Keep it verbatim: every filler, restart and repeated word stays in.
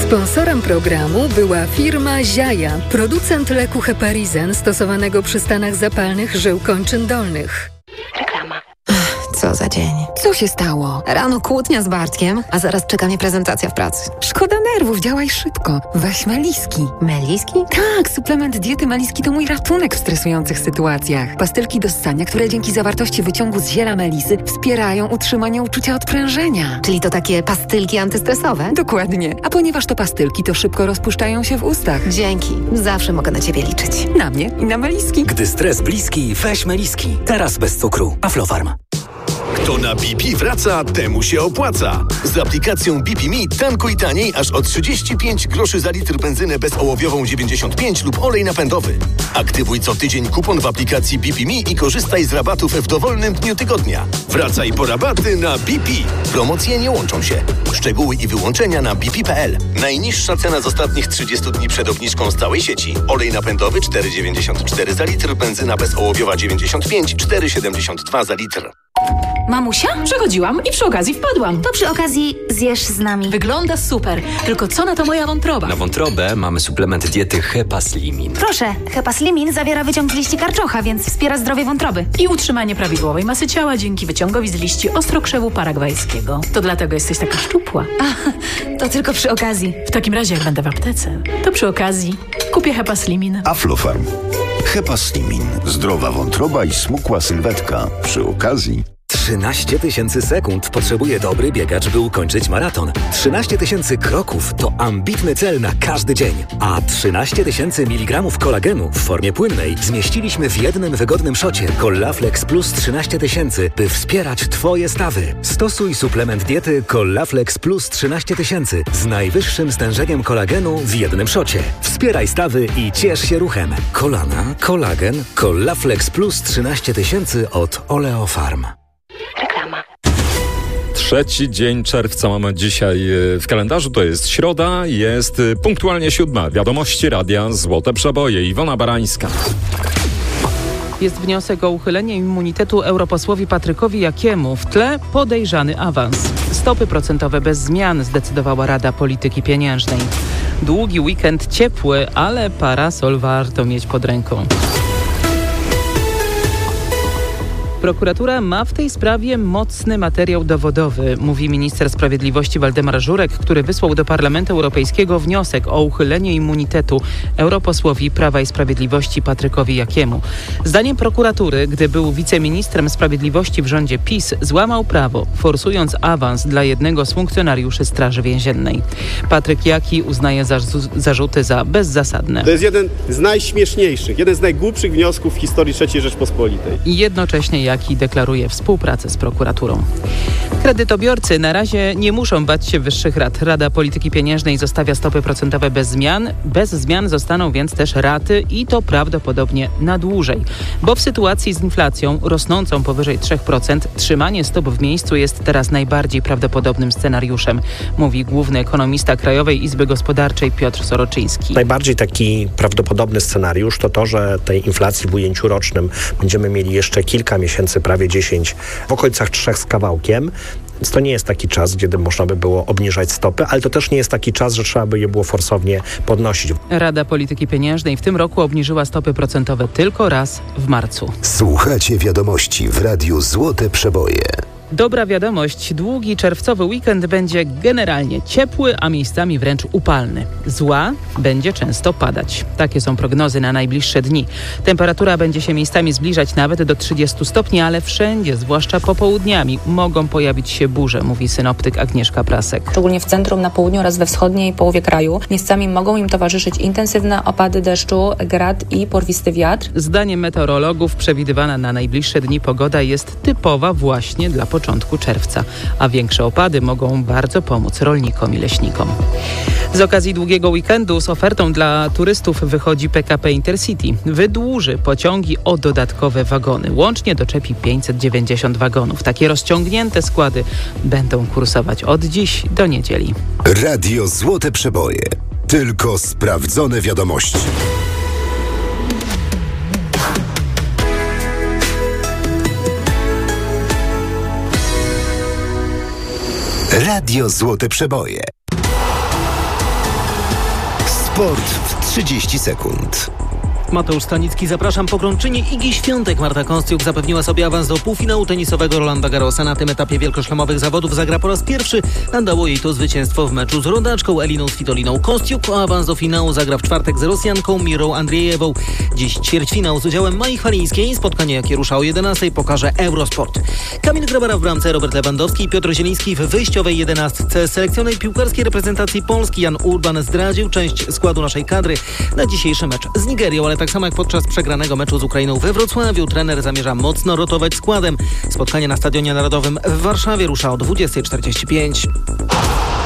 Sponsorem programu była firma Ziaja, producent leku Heparizen stosowanego przy stanach zapalnych żył kończyn dolnych. Reklama. Co za dzień. Co się stało? Rano kłótnia z Bartkiem, a zaraz czeka mnie prezentacja w pracy. Szkoda nerwów, działaj szybko. Weź Meliski. Meliski? Tak, suplement diety Meliski to mój ratunek w stresujących sytuacjach. Pastylki do ssania, które dzięki zawartości wyciągu z ziela melisy wspierają utrzymanie uczucia odprężenia. Czyli to takie pastylki antystresowe? Dokładnie. A ponieważ to pastylki, to szybko rozpuszczają się w ustach. Dzięki. Zawsze mogę na Ciebie liczyć. Na mnie i na Meliski. Gdy stres bliski, weź Meliski. Teraz bez cukru. Aflofarm. Kto na B P wraca, temu się opłaca. Z aplikacją B P Me tankuj taniej aż o trzydzieści pięć groszy za litr benzynę bezołowiową dziewięćdziesiąt pięć lub olej napędowy. Aktywuj co tydzień kupon w aplikacji B P Me i korzystaj z rabatów w dowolnym dniu tygodnia. Wracaj po rabaty na B P. Promocje nie łączą się. Szczegóły i wyłączenia na b p kropka p l. Najniższa cena z ostatnich trzydziestu dni przed obniżką z całej sieci. Olej napędowy cztery dziewięćdziesiąt cztery za litr, benzyna bezołowiowa dziewięćdziesiąt pięć, cztery siedemdziesiąt dwa za litr. Mamusia? Przechodziłam i przy okazji wpadłam. To przy okazji zjesz z nami. Wygląda super. Tylko co na to moja wątroba? Na wątrobę mamy suplement diety Hepaslimin. Proszę, Hepaslimin zawiera wyciąg z liści karczocha, więc wspiera zdrowie wątroby. I utrzymanie prawidłowej masy ciała dzięki wyciągowi z liści ostrokrzewu paragwajskiego. To dlatego jesteś taka szczupła. A, to tylko przy okazji. W takim razie, jak będę w aptece, to przy okazji kupię Hepaslimin. Aflofarm. Hepaslimin. Zdrowa wątroba i smukła sylwetka. Przy okazji... trzynaście tysięcy sekund potrzebuje dobry biegacz, by ukończyć maraton. trzynaście tysięcy kroków to ambitny cel na każdy dzień. A trzynaście tysięcy miligramów kolagenu w formie płynnej zmieściliśmy w jednym wygodnym szocie Collaflex Plus trzynaście tysięcy, by wspierać Twoje stawy. Stosuj suplement diety Collaflex Plus trzynaście tysięcy z najwyższym stężeniem kolagenu w jednym szocie. Wspieraj stawy i ciesz się ruchem. Kolana, kolagen, Collaflex Plus trzynaście tysięcy od Oleofarm. Reklama. Trzeci dzień czerwca mamy dzisiaj w kalendarzu, to jest środa, jest punktualnie siódma. Wiadomości Radia Złote Przeboje. Iwona Barańska. Jest wniosek o uchylenie immunitetu europosłowi Patrykowi Jakiemu. W tle podejrzany awans. Stopy procentowe bez zmian, zdecydowała Rada Polityki Pieniężnej. Długi weekend ciepły, ale parasol warto mieć pod ręką. Prokuratura ma w tej sprawie mocny materiał dowodowy, mówi minister sprawiedliwości Waldemar Żurek, który wysłał do Parlamentu Europejskiego wniosek o uchylenie immunitetu europosłowi Prawa i Sprawiedliwości Patrykowi Jakiemu. Zdaniem prokuratury, gdy był wiceministrem sprawiedliwości w rządzie PiS, złamał prawo, forsując awans dla jednego z funkcjonariuszy Straży Więziennej. Patryk Jaki uznaje zarzu- zarzuty za bezzasadne. To jest jeden z najśmieszniejszych, jeden z najgłupszych wniosków w historii trzeciej Rzeczpospolitej. I jednocześnie Jaki deklaruje współpracę z prokuraturą. Kredytobiorcy na razie nie muszą bać się wyższych rat. Rada Polityki Pieniężnej zostawia stopy procentowe bez zmian. Bez zmian zostaną więc też raty i to prawdopodobnie na dłużej. Bo w sytuacji z inflacją rosnącą powyżej trzy procent trzymanie stóp w miejscu jest teraz najbardziej prawdopodobnym scenariuszem, mówi główny ekonomista Krajowej Izby Gospodarczej Piotr Soroczyński. Najbardziej taki prawdopodobny scenariusz to to, że tej inflacji w ujęciu rocznym będziemy mieli jeszcze kilka miesięcy, prawie dziesięć, w okolicach trzech z kawałkiem. Więc to nie jest taki czas, kiedy można by było obniżać stopy, ale to też nie jest taki czas, że trzeba by je było forsownie podnosić. Rada Polityki Pieniężnej w tym roku obniżyła stopy procentowe tylko raz w marcu. Słuchacie wiadomości w Radiu Złote Przeboje. Dobra wiadomość, długi czerwcowy weekend będzie generalnie ciepły, a miejscami wręcz upalny. Zła będzie często padać. Takie są prognozy na najbliższe dni. Temperatura będzie się miejscami zbliżać nawet do trzydziestu stopni, ale wszędzie, zwłaszcza popołudniami, mogą pojawić się burze, mówi synoptyk Agnieszka Prasek. Szczególnie w centrum, na południu oraz we wschodniej połowie kraju. Miejscami mogą im towarzyszyć intensywne opady deszczu, grad i porwisty wiatr. Zdaniem meteorologów przewidywana na najbliższe dni pogoda jest typowa właśnie dla początku czerwca, a większe opady mogą bardzo pomóc rolnikom i leśnikom. Z okazji długiego weekendu z ofertą dla turystów wychodzi P K P Intercity. Wydłuży pociągi o dodatkowe wagony. Łącznie doczepi pięćset dziewięćdziesiąt wagonów. Takie rozciągnięte składy będą kursować od dziś do niedzieli. Radio Złote Przeboje. Tylko sprawdzone wiadomości. Radio Złote Przeboje. Sport w trzydzieści sekund. Mateusz Stanicki, zapraszam. Pogrączyni Igi Świątek. Marta Kostiuk zapewniła sobie awans do półfinału tenisowego Rolanda Garrosa. Na tym etapie wielkoszlemowych zawodów zagra po raz pierwszy. Dało jej to zwycięstwo w meczu z rodaczką Eliną Svitoliną. Kostiuk o awans do finału zagra w czwartek z Rosjanką Mirą Andrzejewą. Dziś ćwierćfinał z udziałem Mai Chwalińskiej. Spotkanie, jakie rusza o jedenastej, pokaże Eurosport. Kamil Grabara w bramce, Robert Lewandowski i Piotr Zieliński w wyjściowej jedenastce. Selekcjoner piłkarskiej reprezentacji Polski Jan Urban zdradził część składu naszej kadry na dzisiejszy mecz z Nigerią, ale tak samo jak podczas przegranego meczu z Ukrainą we Wrocławiu, trener zamierza mocno rotować składem. Spotkanie na Stadionie Narodowym w Warszawie rusza o dwudziestej czterdzieści pięć.